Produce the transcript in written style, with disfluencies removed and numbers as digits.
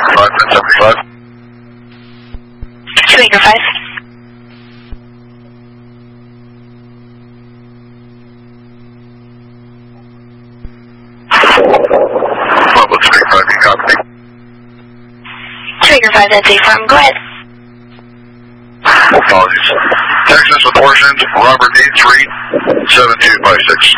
5, 1075. 2 Acre 5. Level 3, 5, you copy? 2 Acre 5, that's A-Farm, go ahead. Apologies. Texas with Horse Engine, Robert 83, 7256.